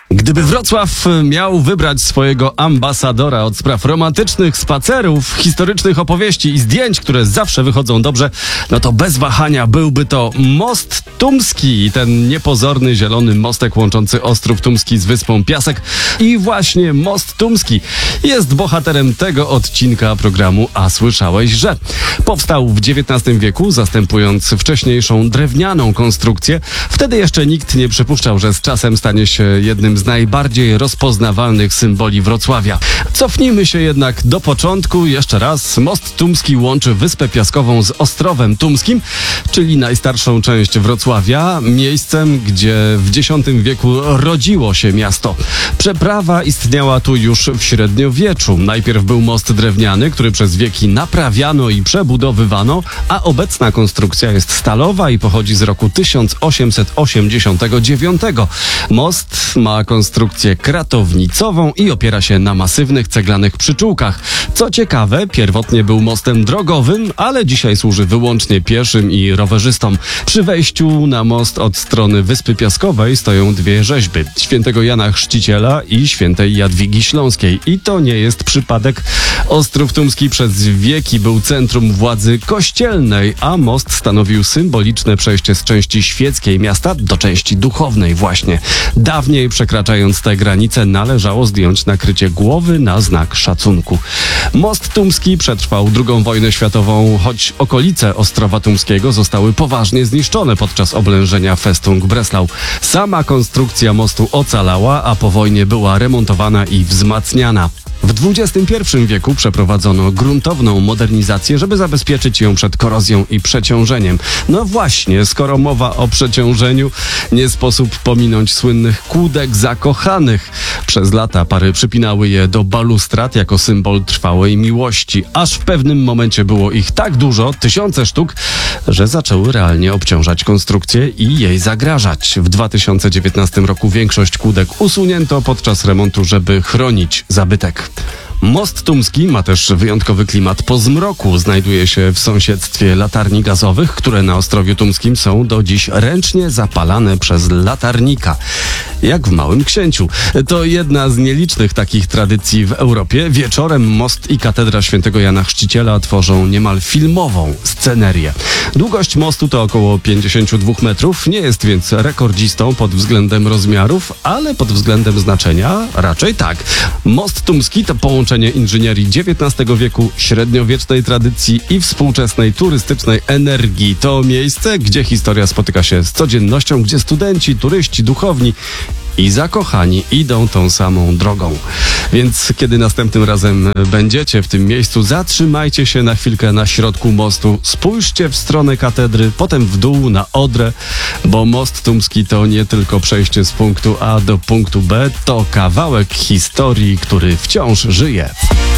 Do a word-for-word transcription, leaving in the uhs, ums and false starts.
Gdyby Wrocław miał wybrać swojego ambasadora od spraw romantycznych spacerów, historycznych opowieści i zdjęć, które zawsze wychodzą dobrze, no to bez wahania byłby to Most Tumski, ten niepozorny zielony mostek łączący Ostrów Tumski z wyspą Piasek. I właśnie Most Tumski jest bohaterem tego odcinka programu A słyszałeś, że powstał w dziewiętnastym wieku, zastępując wcześniejszą drewnianą konstrukcję. Wtedy jeszcze nikt nie przypuszczał, że z czasem stanie się jednym z najbardziej rozpoznawalnych symboli Wrocławia. Cofnijmy się jednak do początku. Jeszcze raz, Most Tumski łączy Wyspę Piaskową z Ostrowem Tumskim, czyli najstarszą część Wrocławia, miejscem, gdzie w dziesiątym wieku rodziło się miasto. Przeprawa istniała tu już w średniowieczu. Najpierw był most drewniany, który przez wieki naprawiano i przebudowywano, a obecna konstrukcja jest stalowa i pochodzi z roku tysiąc osiemset osiemdziesiątego dziewiątego. Most ma konstrukcję kratownicową i opiera się na masywnych ceglanych przyczółkach. Co ciekawe, pierwotnie był mostem drogowym, ale dzisiaj służy wyłącznie pieszym i rowerzystom. Przy wejściu na most od strony Wyspy Piaskowej stoją dwie rzeźby: świętego Jana Chrzciciela i świętej Jadwigi Śląskiej. I to nie jest przypadek. Ostrów Tumski przez wieki był centrum władzy kościelnej, a most stanowił symboliczne przejście z części świeckiej miasta do części duchownej właśnie. Dawniej, przekraczając te granice, należało zdjąć nakrycie głowy na znak szacunku. Most Tumski przetrwał drugą wojnę światową, choć okolice Ostrowa Tumskiego zostały poważnie zniszczone podczas oblężenia Festung Breslau. Sama konstrukcja mostu ocalała, a po wojnie była remontowana i wzmacniana. W dwudziestym pierwszym wieku przeprowadzono gruntowną modernizację, żeby zabezpieczyć ją przed korozją i przeciążeniem. No właśnie, skoro mowa o przeciążeniu, nie sposób pominąć słynnych kłódek zakochanych. Przez lata pary przypinały je do balustrad jako symbol trwałej miłości, aż w pewnym momencie było ich tak dużo, tysiące sztuk, że zaczęły realnie obciążać konstrukcję i jej zagrażać. W dwa tysiące dziewiętnastym roku większość kłódek usunięto podczas remontu, żeby chronić zabytek. Most Tumski ma też wyjątkowy klimat po zmroku. Znajduje się w sąsiedztwie latarni gazowych, które na Ostrowiu Tumskim są do dziś ręcznie zapalane przez latarnika. Jak w Małym Księciu. To jedna z nielicznych takich tradycji w Europie. Wieczorem most i katedra świętego Jana Chrzciciela tworzą niemal filmową scenerię. Długość mostu to około pięćdziesiąt dwa metrów. Nie jest więc rekordzistą pod względem rozmiarów, ale pod względem znaczenia raczej tak. Most Tumski to połączenie inżynierii dziewiętnastego wieku, średniowiecznej tradycji i współczesnej turystycznej energii. To miejsce, gdzie historia spotyka się z codziennością, gdzie studenci, turyści, duchowni i zakochani idą tą samą drogą. Więc kiedy następnym razem będziecie w tym miejscu, zatrzymajcie się na chwilkę na środku mostu, spójrzcie w stronę katedry, potem w dół na Odrę, bo Most Tumski to nie tylko przejście z punktu A do punktu B, to kawałek historii, który wciąż żyje.